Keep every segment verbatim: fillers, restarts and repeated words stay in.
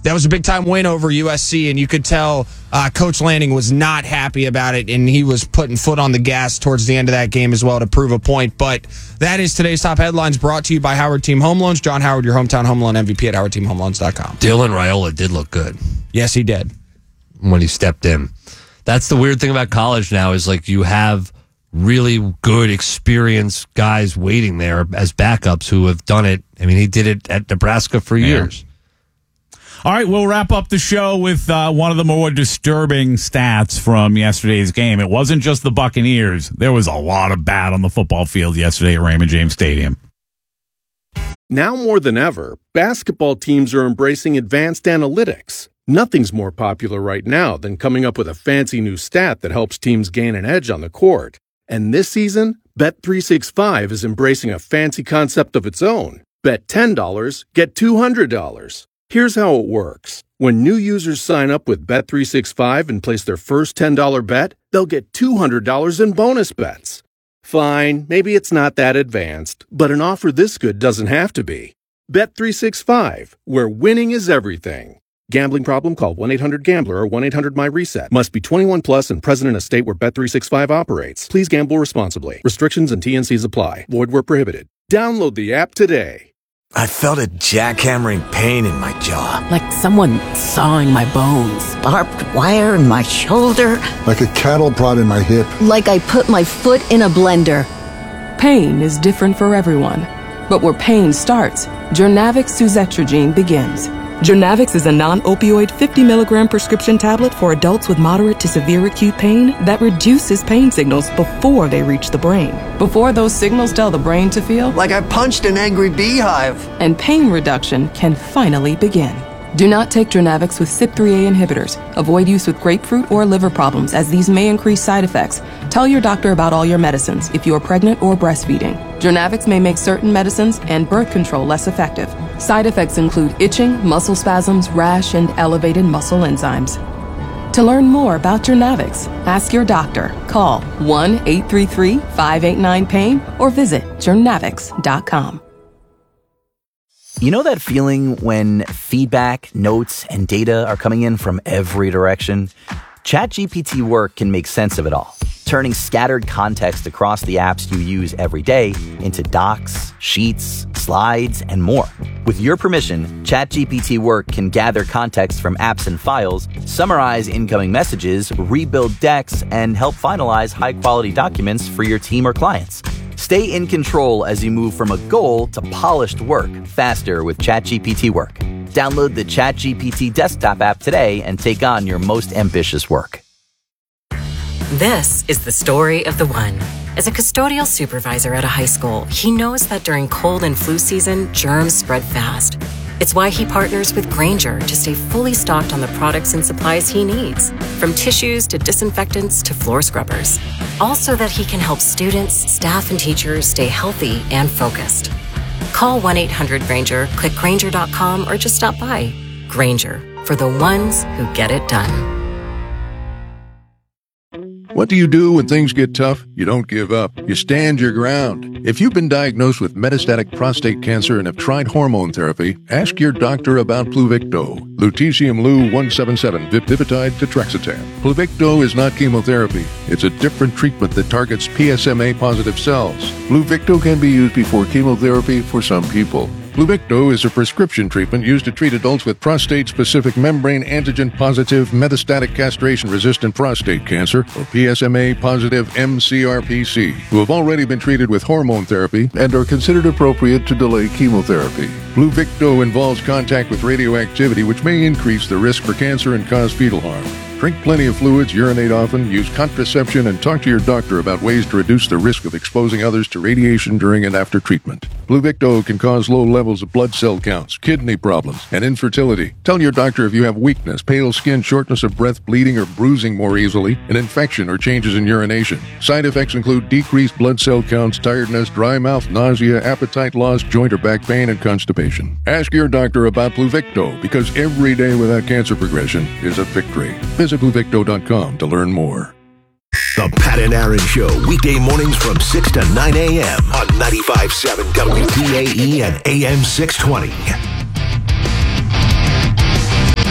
that was a big-time win over U S C, and you could tell uh, Coach Lanning was not happy about it, and he was putting foot on the gas towards the end of that game as well to prove a point. But that is today's top headlines, brought to you by Howard Team Home Loans. John Howard, your hometown home loan M V P at howard team home loans dot com. Dylan Raiola did look good. Yes, he did. When he stepped in. That's the weird thing about college now is like you have really good, experienced guys waiting there as backups who have done it. I mean, he did it at Nebraska for yeah. years. All right, we'll wrap up the show with uh, one of the more disturbing stats from yesterday's game. It wasn't just the Buccaneers. There was a lot of bad on the football field yesterday at Raymond James Stadium. Now more than ever, basketball teams are embracing advanced analytics. Nothing's more popular right now than coming up with a fancy new stat that helps teams gain an edge on the court. And this season, Bet three sixty-five is embracing a fancy concept of its own. Bet ten dollars, get two hundred dollars. Here's how it works. When new users sign up with Bet three sixty-five and place their first ten dollars bet, they'll get two hundred dollars in bonus bets. Fine, maybe it's not that advanced, but an offer this good doesn't have to be. Bet three sixty-five, where winning is everything. Gambling problem? Call one eight hundred gambler or one eight hundred my reset. Must be twenty-one plus and present in a state where Bet three sixty-five operates. Please gamble responsibly. Restrictions and T N Cs apply. Void where prohibited. Download the app today. I felt a jackhammering pain in my jaw. Like someone sawing my bones. Barbed wire in my shoulder. Like a cattle prod in my hip. Like I put my foot in a blender. Pain is different for everyone. But where pain starts, Journavx Suzetrigine begins. Journavx is a non-opioid fifty milligram prescription tablet for adults with moderate to severe acute pain that reduces pain signals before they reach the brain. Before those signals tell the brain to feel like I punched an angry beehive. And pain reduction can finally begin. Do not take Journavx with C Y P three A inhibitors. Avoid use with grapefruit or liver problems, as these may increase side effects. Tell your doctor about all your medicines if you are pregnant or breastfeeding. Journavx may make certain medicines and birth control less effective. Side effects include itching, muscle spasms, rash, and elevated muscle enzymes. To learn more about Journavx, ask your doctor. Call one eight three three, five eight nine, pain or visit journavx dot com. You know that feeling when feedback, notes, and data are coming in from every direction? ChatGPT Work can make sense of it all, turning scattered context across the apps you use every day into docs, sheets, slides, and more. With your permission, ChatGPT Work can gather context from apps and files, summarize incoming messages, rebuild decks, and help finalize high-quality documents for your team or clients. Stay in control as you move from a goal to polished work faster with ChatGPT Work. Download the ChatGPT desktop app today and take on your most ambitious work. This is the story of the one. As a custodial supervisor at a high school, he knows that during cold and flu season, germs spread fast. It's why he partners with Grainger to stay fully stocked on the products and supplies he needs, from tissues to disinfectants to floor scrubbers. All so that he can help students, staff, and teachers stay healthy and focused. Call one eight hundred Grainger, click Grainger dot com, or just stop by. Grainger, for the ones who get it done. What do you do when things get tough? You don't give up. You stand your ground. If you've been diagnosed with metastatic prostate cancer and have tried hormone therapy, ask your doctor about Pluvicto. Lutetium Lu one seventy-seven, Vipitide Tetraxetan. Pluvicto is not chemotherapy. It's a different treatment that targets P S M A-positive cells. Pluvicto can be used before chemotherapy for some people. Pluvicto is a prescription treatment used to treat adults with prostate-specific membrane antigen-positive metastatic castration-resistant prostate cancer, or P S M A-positive M C R P C, who have already been treated with hormone therapy and are considered appropriate to delay chemotherapy. Pluvicto involves contact with radioactivity, which may increase the risk for cancer and cause fetal harm. Drink plenty of fluids, urinate often, use contraception, and talk to your doctor about ways to reduce the risk of exposing others to radiation during and after treatment. Pluvicto can cause low levels of blood cell counts, kidney problems, and infertility. Tell your doctor if you have weakness, pale skin, shortness of breath, bleeding or bruising more easily, an infection or changes in urination. Side effects include decreased blood cell counts, tiredness, dry mouth, nausea, appetite loss, joint or back pain, and constipation. Ask your doctor about Pluvicto, because every day without cancer progression is a victory. Visit Pluvicto dot com to learn more. The Pat and Aaron Show, weekday mornings from six to nine a.m. on ninety-five point seven W P A E and A M six twenty.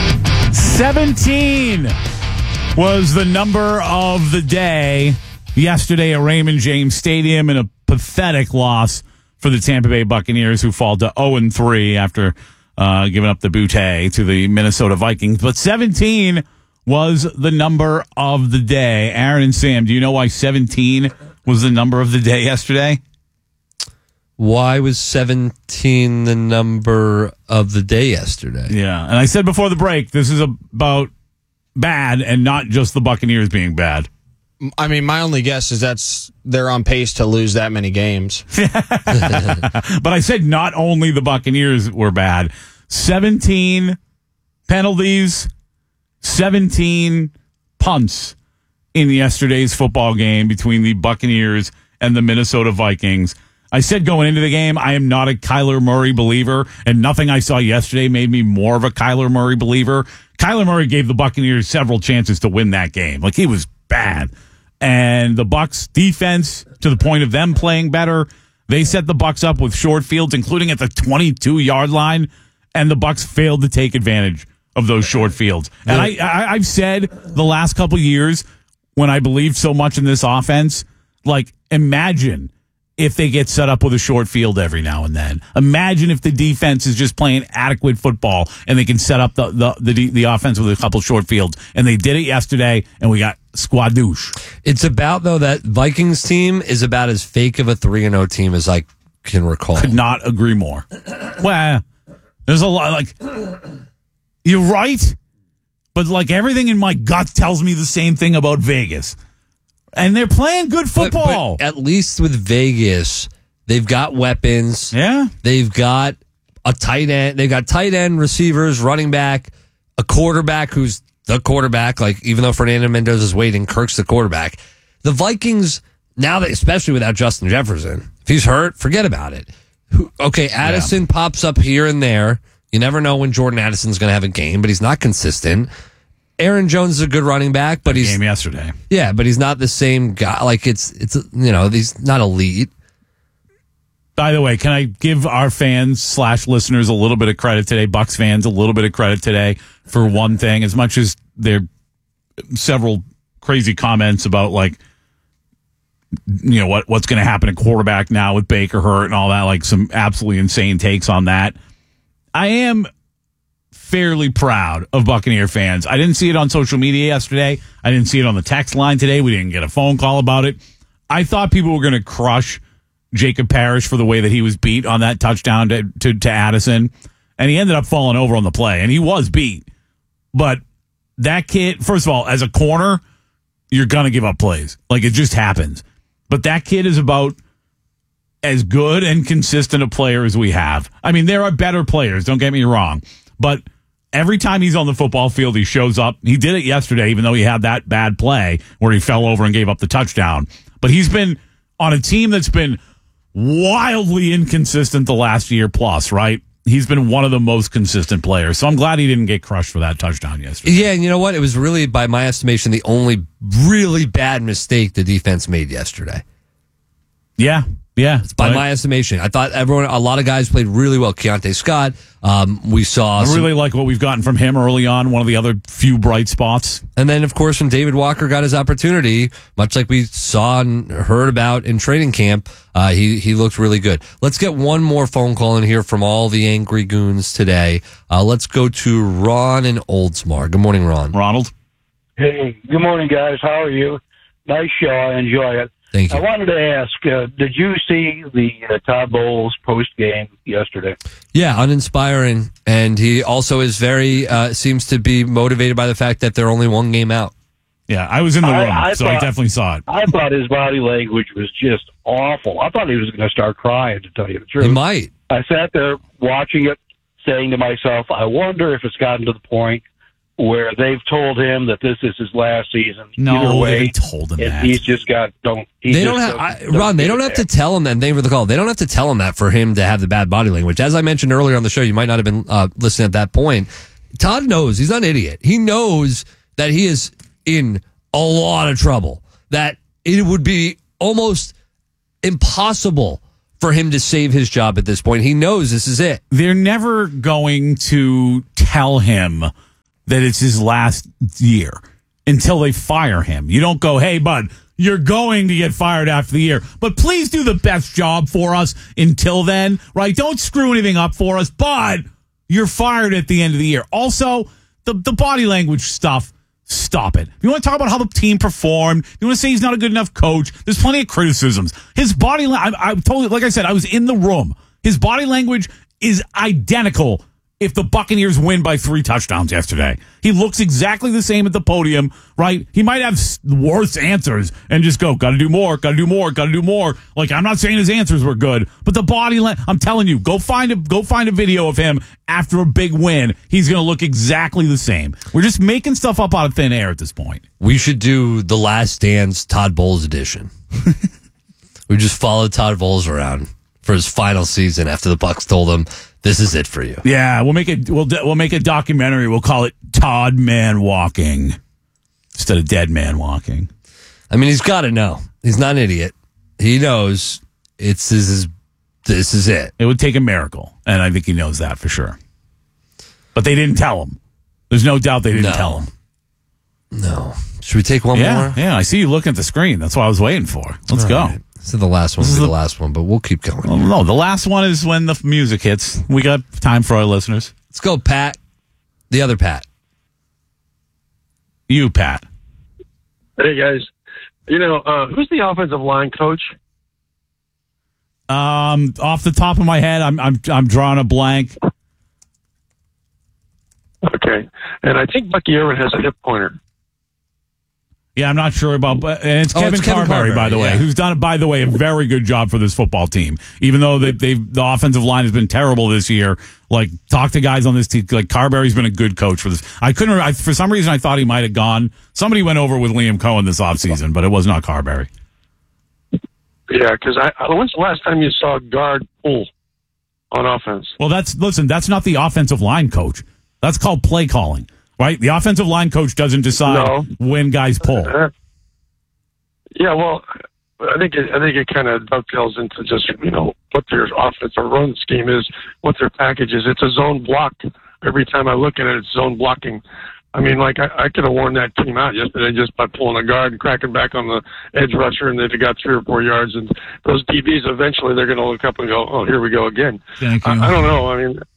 seventeen was the number of the day yesterday at Raymond James Stadium in a pathetic loss for the Tampa Bay Buccaneers, who fall to oh and three after uh, giving up the bootay to the Minnesota Vikings. But seventeen was the number of the day. Aaron and Sam, do you know why seventeen was the number of the day yesterday? Why was seventeen the number of the day yesterday? Yeah, and I said before the break, this is about bad and not just the Buccaneers being bad. I mean, my only guess is that's they're on pace to lose that many games. But I said not only the Buccaneers were bad. seventeen penalties, seventeen punts in yesterday's football game between the Buccaneers and the Minnesota Vikings. I said going into the game, I am not a Kyler Murray believer, and nothing I saw yesterday made me more of a Kyler Murray believer. Kyler Murray gave the Buccaneers several chances to win that game. Like, he was bad. And the Bucs defense, to the point of them playing better, they set the Bucs up with short fields, including at the twenty-two-yard line, and the Bucs failed to take advantage of those short fields. And I, I, I've said the last couple of years, when I believed so much in this offense, like, imagine if they get set up with a short field every now and then. Imagine if the defense is just playing adequate football and they can set up the the the, the offense with a couple short fields. And they did it yesterday, and we got squadouche. It's about, though, that Vikings team is about as fake of a three and oh team as I can recall. Could not agree more. Well, there's a lot, like, you're right, but, like, everything in my gut tells me the same thing about Vegas. And they're playing good football. But, but at least with Vegas, they've got weapons. Yeah. They've got a tight end. They've got tight end, receivers, running back, a quarterback who's the quarterback. Like, even though Fernando Mendoza's waiting, Kirk's the quarterback. The Vikings, now that, especially without Justin Jefferson, if he's hurt, forget about it. Okay, Addison yeah. pops up here and there. You never know when Jordan Addison's going to have a game, but he's not consistent. Aaron Jones is a good running back, but he's game yesterday. Yeah, but he's not the same guy. Like, it's it's you know, he's not elite. By the way, can I give our fans slash listeners a little bit of credit today, Bucs fans, a little bit of credit today for one thing, as much as there are several crazy comments about, like, you know, what what's going to happen at quarterback now with Baker hurt and all that, like some absolutely insane takes on that. I am fairly proud of Buccaneer fans. I didn't see it on social media yesterday. I didn't see it on the text line today. We didn't get a phone call about it. I thought people were going to crush Jacob Parrish for the way that he was beat on that touchdown to, to, to Addison. And he ended up falling over on the play, and he was beat. But that kid, first of all, as a corner, you're going to give up plays. Like, it just happens. But that kid is about as good and consistent a player as we have. I mean, there are better players, don't get me wrong. But every time he's on the football field, he shows up. He did it yesterday, even though he had that bad play where he fell over and gave up the touchdown. But he's been on a team that's been wildly inconsistent the last year plus, right? He's been one of the most consistent players. So I'm glad he didn't get crushed for that touchdown yesterday. Yeah, and you know what? It was really, by my estimation, the only really bad mistake the defense made yesterday. Yeah. Yeah, by my estimation. I thought everyone, a lot of guys played really well. Keontae Scott, um, we saw. I some, really like what we've gotten from him early on, one of the other few bright spots. And then, of course, when David Walker got his opportunity, much like we saw and heard about in training camp, uh, he, he looked really good. Let's get one more phone call in here from all the angry goons today. Uh, let's go to Ron in Oldsmar. Good morning, Ron. Ronald. Hey, good morning, guys. How are you? Nice show. I enjoy it. Thank you. I wanted to ask, uh, did you see the uh, Todd Bowles post-game yesterday? Yeah, uninspiring. And he also is very, uh, seems to be motivated by the fact that they're only one game out. Yeah, I was in the room, I, I so thought, I definitely saw it. I thought his body language was just awful. I thought he was going to start crying, to tell you the truth. He might. I sat there watching it, saying to myself, I wonder if it's gotten to the point where they've told him that this is his last season. No, Either way, they told him that. He's just got don't. He They just don't have doesn't- I, Ron. doesn't They give don't a have damn. to tell him that. And thank you for the call. They don't have to tell him that for him to have the bad body language. As I mentioned earlier on the show, you might not have been uh, listening at that point. Todd knows he's not an idiot. He knows that he is in a lot of trouble. That it would be almost impossible for him to save his job at this point. He knows this is it. They're never going to tell him that it's his last year until they fire him. You don't go, hey, bud, you're going to get fired after the year, but please do the best job for us until then, right? Don't screw anything up for us, but you're fired at the end of the year. Also, the, the body language stuff, stop it. If you want to talk about how the team performed, you want to say he's not a good enough coach, there's plenty of criticisms. His body language, I, I totally, like I said, I was in the room. His body language is identical if the Buccaneers win by three touchdowns yesterday. He looks exactly the same at the podium, right? He might have worse answers and just go, got to do more, got to do more, got to do more. Like, I'm not saying his answers were good, but the body language, I'm telling you, go find a go find a video of him after a big win. He's going to look exactly the same. We're just making stuff up out of thin air at this point. We should do the Last Dance Todd Bowles edition. We just follow Todd Bowles around for his final season after the Bucs told him, this is it for you. Yeah, we'll make it. We'll we'll make a documentary. We'll call it Todd Man Walking instead of Dead Man Walking. I mean, he's got to know. He's not an idiot. He knows it's this is this is it. It would take a miracle, and I think he knows that for sure. But they didn't tell him. There's no doubt they didn't no. tell him. No. Should we take one yeah, more? Yeah, I see you looking at the screen. That's what I was waiting for. Let's All go. Right. This is the last one. This is the, the last one, but we'll keep going. Well, no, the last one is when the music hits. We got time for our listeners. Let's go, Pat. The other Pat. You, Pat. Hey, guys. You know, uh, who's the offensive line coach? Um, off the top of my head, I'm I'm I'm drawing a blank. Okay, and I think Bucky Irvin has a hip pointer. Yeah, I'm not sure about, but and it's oh, Kevin, it's Kevin Carberry, Carberry, by the way, yeah. who's done, by the way, a very good job for this football team. Even though they, they've the offensive line has been terrible this year, like talk to guys on this team, like Carberry's been a good coach for this. I couldn't, I, for some reason, I thought he might have gone. Somebody went over with Liam Cohen this offseason, but it was not Carberry. Yeah, because I, when's the last time you saw a guard pull on offense? Well, that's listen, that's not the offensive line coach. That's called play calling, right? The offensive line coach doesn't decide no. when guys pull. Uh, Yeah, well, I think it, I think it kind of dovetails into just, you know, what their offensive run scheme is, what their package is. It's a zone block. Every time I look at it, it's zone blocking. I mean, like, I, I could have worn that team out yesterday just by pulling a guard and cracking back on the edge rusher, and they'd got three or four yards. And those D Bs, eventually, they're going to look up and go, oh, here we go again. Thank you. I, I don't know. I mean...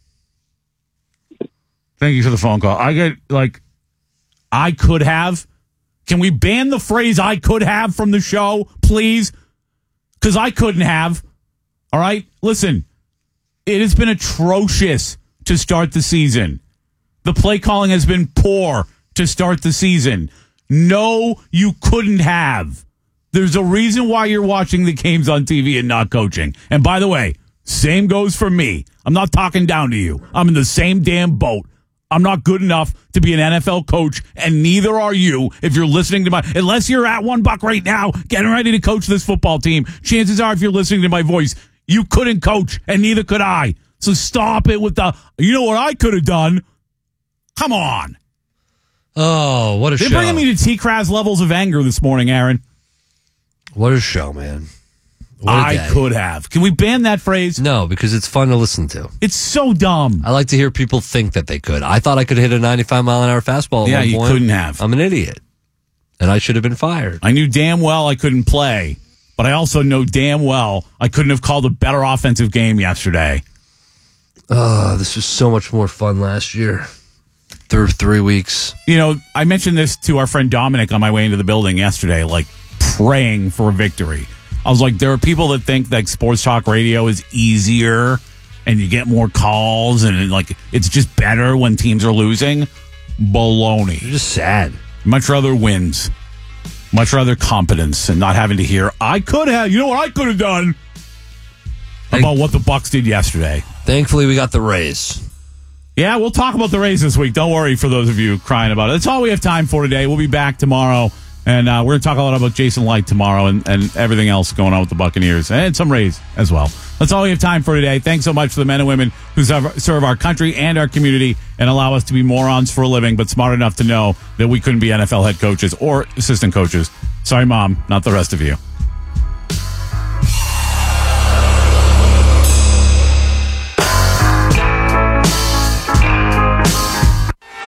Thank you for the phone call. I get, like, I could have... Can we ban the phrase I could have from the show, please? Because I couldn't have. All right? Listen, it has been atrocious to start the season. The play calling has been poor to start the season. No, you couldn't have. There's a reason why you're watching the games on T V and not coaching. And by the way, same goes for me. I'm not talking down to you. I'm in the same damn boat. I'm not good enough to be an N F L coach, and neither are you if you're listening to my... Unless you're at One Buck right now getting ready to coach this football team, chances are if you're listening to my voice, you couldn't coach, and neither could I. So stop it with the, you know what I could have done? Come on. Oh, what a They're show. They're bringing me to T-Kraz levels of anger this morning, Aaron. What a show, man. What a I day. could have. Can we ban that phrase? No, because it's fun to listen to. It's so dumb. I like to hear people think that they could. I thought I could hit a ninety-five mile an hour fastball at yeah, one you point. couldn't have. I'm an idiot. And I should have been fired. I knew damn well I couldn't play, but I also know damn well I couldn't have called a better offensive game yesterday. Oh, this was so much more fun last year. Through three weeks. You know, I mentioned this to our friend Dominic on my way into the building yesterday, like praying for a victory. I was like, there are people that think that sports talk radio is easier and you get more calls and like it's just better when teams are losing. Baloney. You're just sad. Much rather wins. Much rather competence and not having to hear, I could have, you know what I could have done about what the Bucs did yesterday. Thankfully, we got the Rays. Yeah, we'll talk about the Rays this week. Don't worry for those of you crying about it. That's all we have time for today. We'll be back tomorrow. And uh, we're going to talk a lot about Jason Light tomorrow and, and everything else going on with the Buccaneers and some Rays as well. That's all we have time for today. Thanks so much to the men and women who serve our country and our community and allow us to be morons for a living, but smart enough to know that we couldn't be N F L head coaches or assistant coaches. Sorry, Mom, not the rest of you.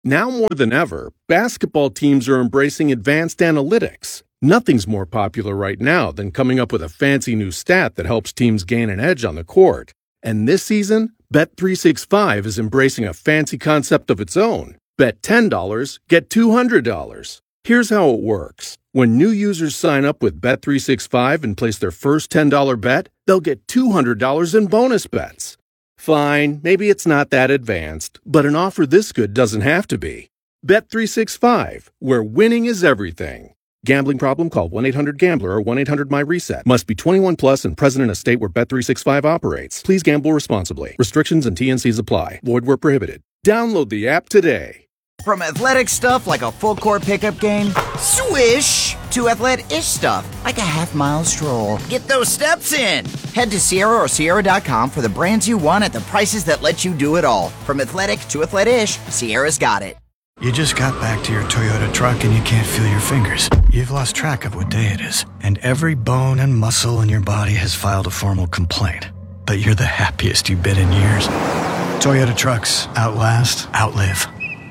Now more than ever, basketball teams are embracing advanced analytics. Nothing's more popular right now than coming up with a fancy new stat that helps teams gain an edge on the court. And this season, Bet three sixty-five is embracing a fancy concept of its own. Bet ten dollars, get two hundred dollars. Here's how it works. When new users sign up with Bet three sixty-five and place their first ten dollars bet, they'll get two hundred dollars in bonus bets. Fine, maybe it's not that advanced, but an offer this good doesn't have to be. Bet three sixty-five, where winning is everything. Gambling problem? Call one eight hundred gambler or one eight hundred my reset. Must be twenty-one plus and present in a state where Bet three sixty-five operates. Please gamble responsibly. Restrictions and T N Cs apply. Void where prohibited. Download the app today. From athletic stuff like a full court pickup game, swish, to athletic-ish stuff like a half mile stroll. Get those steps in. Head to Sierra or Sierra dot com for the brands you want at the prices that let you do it all. From athletic to athletic-ish, Sierra's got it. You just got back to your Toyota truck and you can't feel your fingers. You've lost track of what day it is. And every bone and muscle in your body has filed a formal complaint. But you're the happiest you've been in years. Toyota trucks outlast, outlive.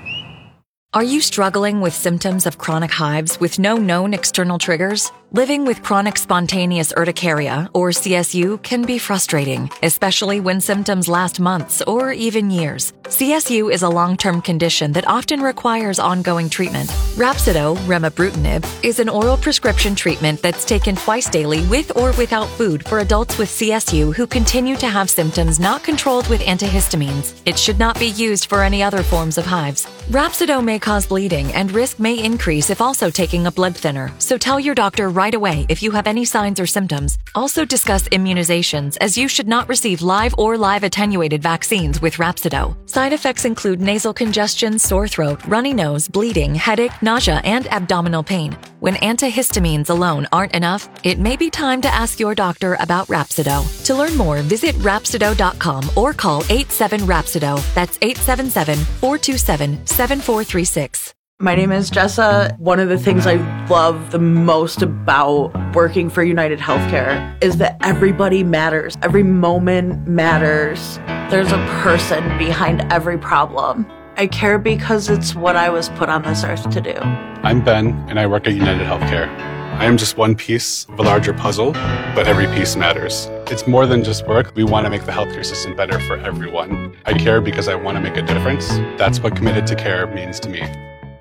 Are you struggling with symptoms of chronic hives with no known external triggers? Living with chronic spontaneous urticaria, or C S U, can be frustrating, especially when symptoms last months or even years. C S U is a long-term condition that often requires ongoing treatment. Rhapsido, remibrutinib, is an oral prescription treatment that's taken twice daily with or without food for adults with C S U who continue to have symptoms not controlled with antihistamines. It should not be used for any other forms of hives. Rhapsido may cause bleeding and risk may increase if also taking a blood thinner, so tell your doctor right away if you have any signs or symptoms. Also discuss immunizations, as you should not receive live or live attenuated vaccines with Rhapsido. Side effects include nasal congestion, sore throat, runny nose, bleeding, headache, nausea, and abdominal pain. When antihistamines alone aren't enough, it may be time to ask your doctor about Rhapsido. To learn more, visit Rhapsido dot com or call eight seven Rhapsido. That's eight seven seven, four two seven, seven four three six. My name is Jessa. One of the things I love the most about working for United Healthcare is that everybody matters. Every moment matters. There's a person behind every problem. I care because it's what I was put on this earth to do. I'm Ben, and I work at United Healthcare. I am just one piece of a larger puzzle, but every piece matters. It's more than just work. We want to make the healthcare system better for everyone. I care because I want to make a difference. That's what committed to care means to me.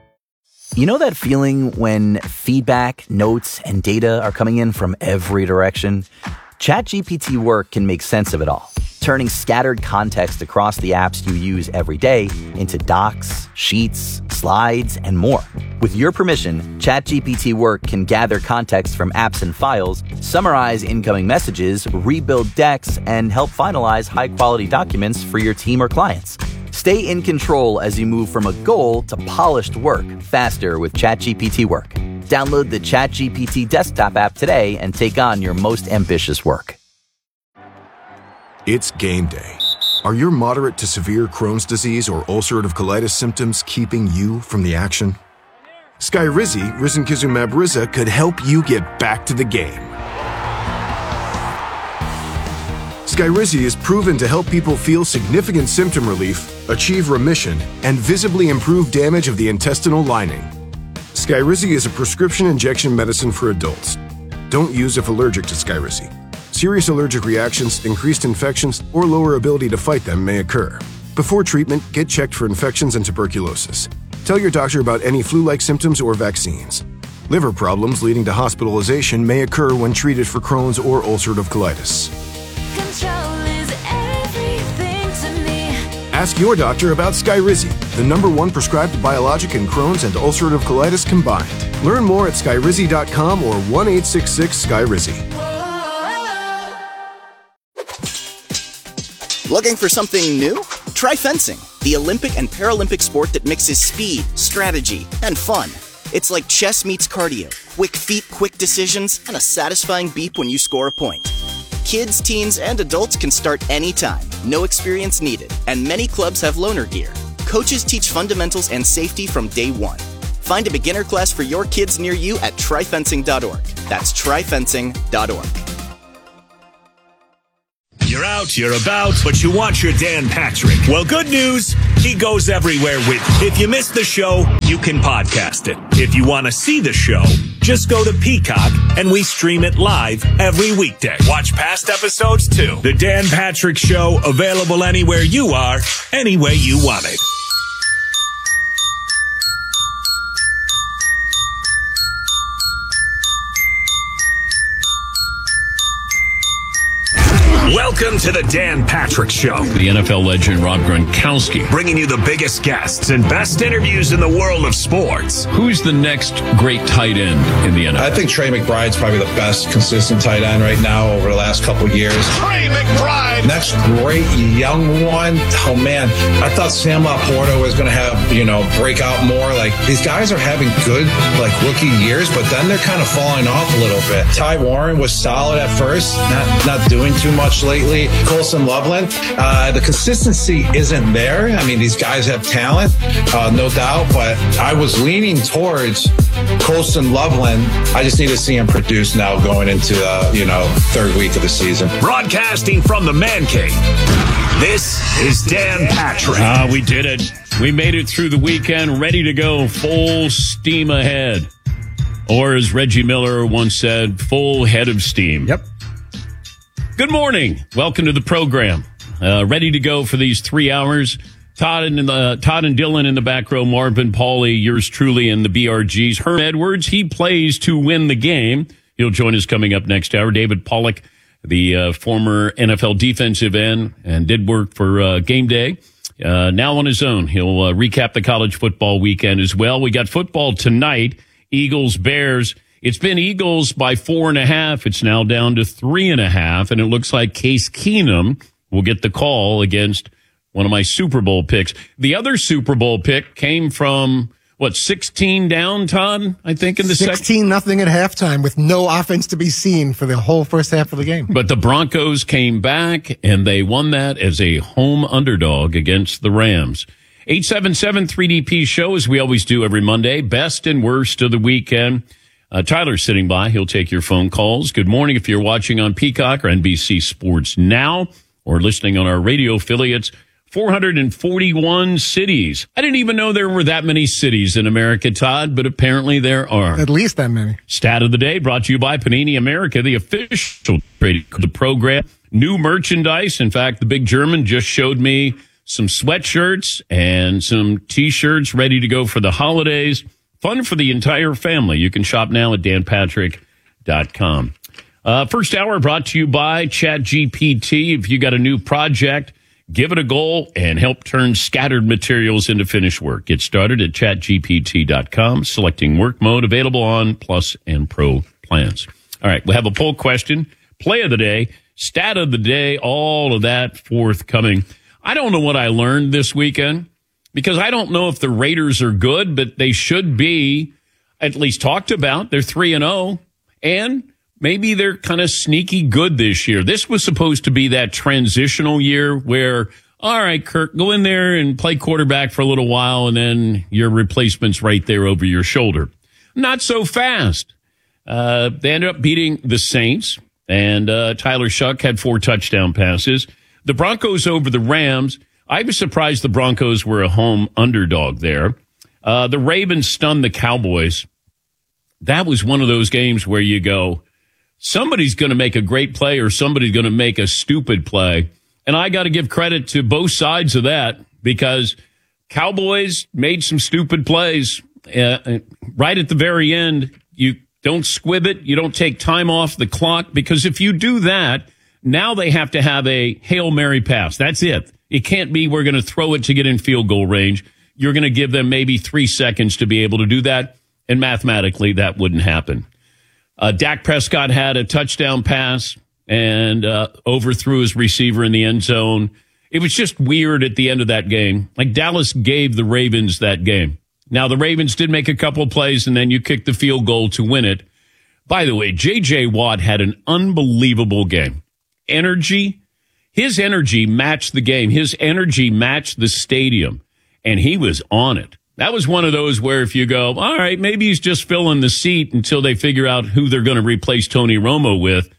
You know that feeling when feedback, notes, and data are coming in from every direction? ChatGPT Work can make sense of it all, turning scattered context across the apps you use every day into docs, sheets, slides, and more. With your permission, ChatGPT Work can gather context from apps and files, summarize incoming messages, rebuild decks, and help finalize high-quality documents for your team or clients. Stay in control as you move from a goal to polished work faster with ChatGPT Work. Download the ChatGPT desktop app today and take on your most ambitious work. It's game day. Are your moderate to severe Crohn's disease or ulcerative colitis symptoms keeping you from the action? Skyrizi, risankizumab Riza, could help you get back to the game. Skyrizi is proven to help people feel significant symptom relief, achieve remission, and visibly improve damage of the intestinal lining. Skyrizi is a prescription injection medicine for adults. Don't use if allergic to Skyrizi. Serious allergic reactions, increased infections, or lower ability to fight them may occur. Before treatment, get checked for infections and tuberculosis. Tell your doctor about any flu-like symptoms or vaccines. Liver problems leading to hospitalization may occur when treated for Crohn's or ulcerative colitis. Ask your doctor about Skyrizi, the number one prescribed biologic in Crohn's and ulcerative colitis combined. Learn more at Skyrizi dot com or one eight six six Skyrizi. Looking for something new? Try fencing, the Olympic and Paralympic sport that mixes speed, strategy, and fun. It's like chess meets cardio, quick feet, quick decisions, and a satisfying beep when you score a point. Kids, teens, and adults can start anytime, no experience needed, and many clubs have loaner gear. Coaches teach fundamentals and safety from day one. Find a beginner class for your kids near you at try fencing dot org. That's try fencing dot org. You're out, you're about, but you want your Dan Patrick. Well, good news, he goes everywhere with you. If you missed the show, you can podcast it. If you want to see the show, just go to Peacock and we stream it live every weekday. Watch past episodes too. The Dan Patrick Show, available anywhere you are, any way you want it. Welcome to the Dan Patrick Show. The N F L legend Rob Gronkowski. Bringing you the biggest guests and best interviews in the world of sports. Who's the next great tight end in the N F L? I think Trey McBride's probably the best consistent tight end right now over the last couple of years. Trey McBride! Next great young one, oh man, I thought Sam Laporta was going to have, you know, break out more. Like, these guys are having good, like, rookie years, but then they're kind of falling off a little bit. Ty Warren was solid at first, not, not doing too much lately. Colson Loveland, uh, the consistency isn't there. I mean, these guys have talent, uh, no doubt, but I was leaning towards Colson Loveland. I just need to see him produce now going into, uh, you know, third week of the season. Broadcasting from the Man Cave, this is Dan Patrick. Ah, we did it. We made it through the weekend, ready to go, full steam ahead. Or as Reggie Miller once said, full head of steam. Yep. Good morning. Welcome to the program. Uh, ready to go for these three hours. Todd and the Todd and Dylan in the back row. Marvin, Paulie, yours truly in the B R Gs. Herm Edwards, he plays to win the game. He'll join us coming up next hour. David Pollock, the uh, former N F L defensive end and did work for uh, Game Day. Uh, now on his own. He'll uh, recap the college football weekend as well. We got football tonight. Eagles, Bears. It's been Eagles by four and a half. It's now down to three and a half. And it looks like Case Keenum will get the call against one of my Super Bowl picks. The other Super Bowl pick came from, what, sixteen down, Todd, I think, in the second? sixteen nothing at halftime with no offense to be seen for the whole first half of the game. But the Broncos came back, and they won that as a home underdog against the Rams. eight seven seven three D P show, as we always do every Monday. Best and worst of the weekend. Uh, Tyler's sitting by. He'll take your phone calls. Good morning if you're watching on Peacock or N B C Sports Now or listening on our radio affiliates. four hundred forty-one cities. I didn't even know there were that many cities in America, Todd, but apparently there are. At least that many. Stat of the day brought to you by Panini America, the official trade of the program. New merchandise. In fact, the big German just showed me some sweatshirts and some T-shirts ready to go for the holidays. Fun for the entire family. You can shop now at dan patrick dot com. Uh, first hour brought to you by ChatGPT. If you got a new project, give it a goal and help turn scattered materials into finished work. Get started at chat G P T dot com, selecting work mode, available on Plus and Pro plans. All right, we have a poll question, play of the day, stat of the day, all of that forthcoming. I don't know what I learned this weekend, because I don't know if the Raiders are good, but they should be at least talked about. They're three and oh, and maybe they're kind of sneaky good this year. This was supposed to be that transitional year where, all right, Kirk, go in there and play quarterback for a little while, and then your replacement's right there over your shoulder. Not so fast. Uh, they ended up beating the Saints, and uh, Tyler Shuck had four touchdown passes. The Broncos over the Rams. I was surprised the Broncos were a home underdog there. Uh, the Ravens stunned the Cowboys. That was one of those games where you go, somebody's going to make a great play or somebody's going to make a stupid play. And I got to give credit to both sides of that, because Cowboys made some stupid plays. Uh, right at the very end, you don't squib it. You don't take time off the clock, because if you do that, now they have to have a Hail Mary pass. That's it. It can't be we're going to throw it to get in field goal range. You're going to give them maybe three seconds to be able to do that. And mathematically, that wouldn't happen. Uh, Dak Prescott had a touchdown pass and uh, overthrew his receiver in the end zone. It was just weird at the end of that game. Like, Dallas gave the Ravens that game. Now, the Ravens did make a couple of plays, and then you kicked the field goal to win it. By the way, J J. Watt had an unbelievable game. Energy. His energy matched the game. His energy matched the stadium, and he was on it. That was one of those where if you go, all right, maybe he's just filling the seat until they figure out who they're going to replace Tony Romo with.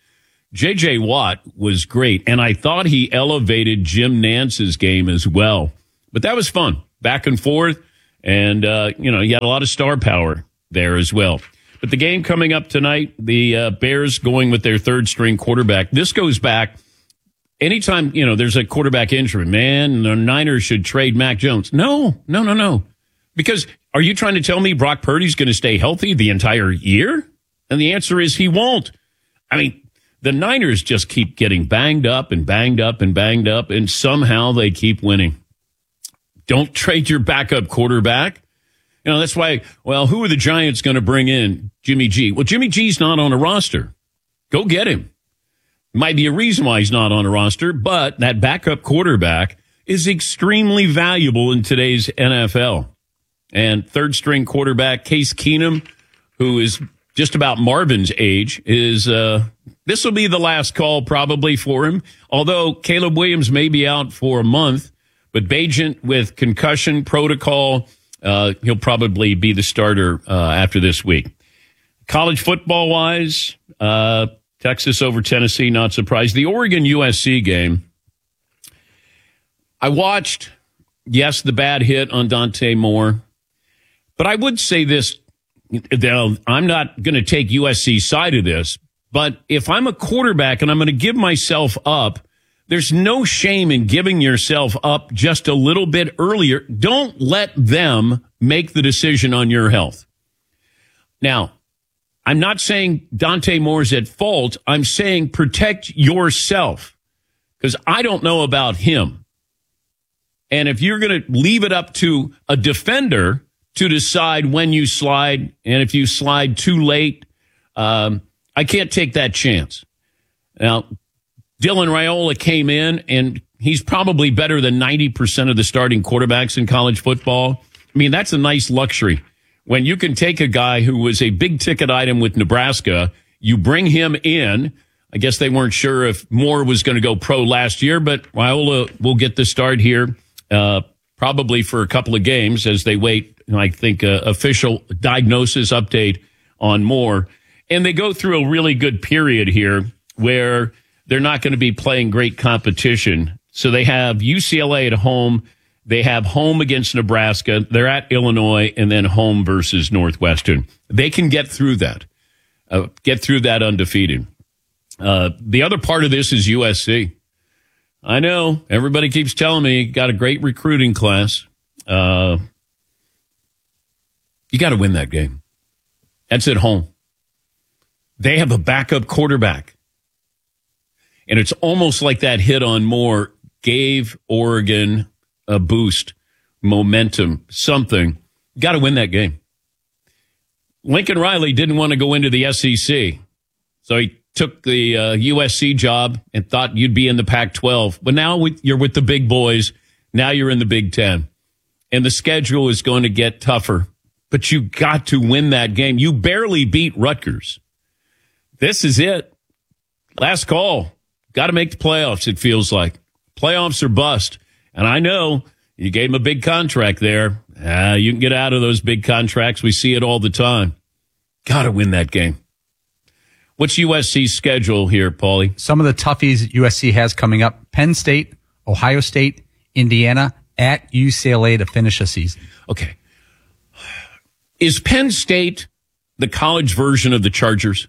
J J. Watt was great, and I thought he elevated Jim Nance's game as well. But that was fun, back and forth, and, uh, you know, he had a lot of star power there as well. But the game coming up tonight, the uh, Bears going with their third-string quarterback. This goes back, anytime, you know, there's a quarterback injury, man, the Niners should trade Mac Jones. No, no, no, no. Because are you trying to tell me Brock Purdy's going to stay healthy the entire year? And the answer is he won't. I mean, the Niners just keep getting banged up and banged up and banged up, and somehow they keep winning. Don't trade your backup quarterback. You know, that's why, well, who are the Giants going to bring in? Jimmy G. Well, Jimmy G's not on a roster. Go get him. Might be a reason why he's not on a roster, but that backup quarterback is extremely valuable in today's N F L. And third string quarterback Case Keenum, who is just about Marvin's age, is uh, this will be the last call probably for him. Although Caleb Williams may be out for a month, but Bagent with concussion protocol, uh, he'll probably be the starter uh, after this week. College football wise, uh, Texas over Tennessee, not surprised. The Oregon U S C game, I watched, yes, the bad hit on Dante Moore, but I would say this, I'm not going to take U S C's side of this, but if I'm a quarterback and I'm going to give myself up, there's no shame in giving yourself up just a little bit earlier. Don't let them make the decision on your health. Now, I'm not saying Dante Moore's at fault. I'm saying protect yourself, because I don't know about him. And if you're going to leave it up to a defender to decide when you slide, and if you slide too late, um, I can't take that chance. Now, Dylan Raiola came in, and he's probably better than ninety percent of the starting quarterbacks in college football. I mean, that's a nice luxury. When you can take a guy who was a big-ticket item with Nebraska, you bring him in. I guess they weren't sure if Moore was going to go pro last year, but Raiola will get the start here uh, probably for a couple of games as they wait, I think, uh, official diagnosis update on Moore. And they go through a really good period here where they're not going to be playing great competition. So they have U C L A at home. They have home against Nebraska. They're at Illinois, and then home versus Northwestern. They can get through that, uh, get through that undefeated. Uh, the other part of this is U S C. I know everybody keeps telling me got a great recruiting class. Uh, you got to win that game. That's at home. They have a backup quarterback. And it's almost like that hit on Moore gave Oregon a boost, momentum, something. Got to win that game. Lincoln Riley didn't want to go into the S E C, so he took the uh, U S C job and thought you'd be in the Pac twelve. But now with, you're with the big boys. Now you're in the Big Ten. And the schedule is going to get tougher. But you got to win that game. You barely beat Rutgers. This is it. Last call. Got to make the playoffs, it feels like. Playoffs or bust. And I know you gave him a big contract there. Uh, you can get out of those big contracts. We see it all the time. Got to win that game. What's U S C's schedule here, Paulie? Some of the toughies U S C has coming up: Penn State, Ohio State, Indiana, at U C L A to finish a season. Okay. Is Penn State the college version of the Chargers?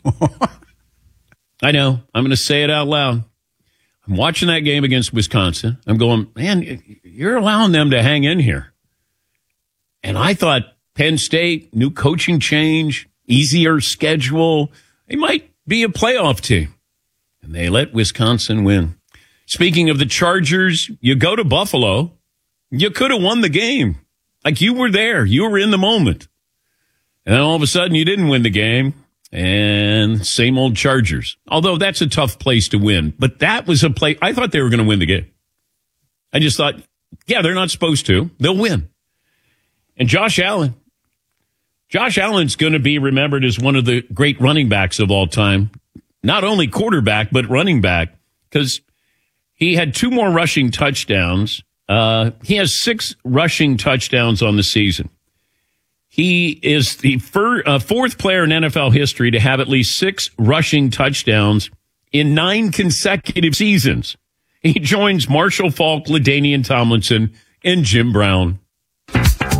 I know. I'm going to say it out loud. I'm watching that game against Wisconsin. I'm going, man, you're allowing them to hang in here. And I thought Penn State, new coaching change, easier schedule. They might be a playoff team. And they let Wisconsin win. Speaking of the Chargers, you go to Buffalo. You could have won the game. Like, you were there. You were in the moment. And then all of a sudden you didn't win the game. And same old Chargers. Although that's a tough place to win. But that was a play. I thought they were going to win the game. I just thought, yeah, they're not supposed to. They'll win. And Josh Allen. Josh Allen's going to be remembered as one of the great running backs of all time. Not only quarterback, but running back. Because he had two more rushing touchdowns. Uh, he has six rushing touchdowns on the season. He is the fir- uh, fourth player in N F L history to have at least six rushing touchdowns in nine consecutive seasons. He joins Marshall Faulk, LaDainian Tomlinson, and Jim Brown.